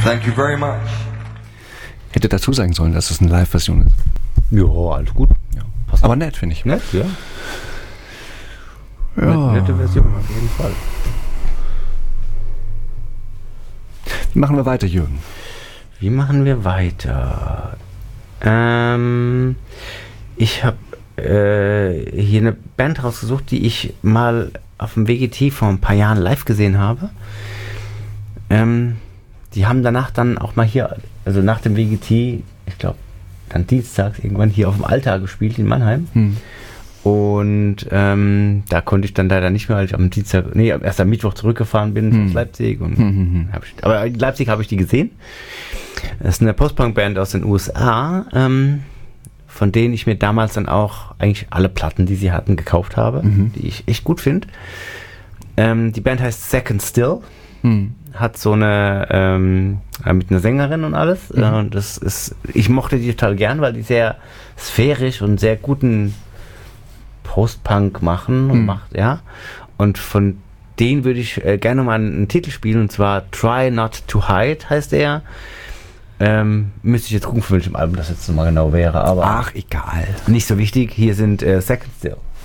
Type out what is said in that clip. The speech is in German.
Thank you very much. Hätte dazu sagen sollen, dass es eine Live-Version ist. Ja, alles gut. Ja. Aber nett, finde ich. Nett, ja. Ja. Nette Version auf jeden Fall. Wie machen wir weiter, Jürgen? Wie machen wir weiter? Ich habe hier eine Band rausgesucht, die ich mal auf dem WGT vor ein paar Jahren live gesehen habe. Die haben danach dann auch mal hier, also nach dem WGT, ich glaube, dann dienstags irgendwann hier auf dem Altar gespielt in Mannheim. Und da konnte ich dann leider nicht mehr, weil ich am Dienstag, erst am Mittwoch zurückgefahren bin aus Leipzig. Und aber in Leipzig habe ich die gesehen. Das ist eine Post-Punk-Band aus den USA, von denen ich mir damals dann auch eigentlich alle Platten, die sie hatten, gekauft habe, die ich echt gut finde. Die Band heißt Second Still. Hat so eine mit einer Sängerin und alles. Und das ist, ich mochte die total gern, weil die sehr sphärisch und sehr guten Post-Punk machen und Und von denen würde ich gerne mal einen Titel spielen, und zwar Try Not to Hide heißt er. Müsste ich jetzt gucken, für welchem Album das jetzt mal genau wäre, aber ach, egal. nicht so wichtig. Hier sind Second Still.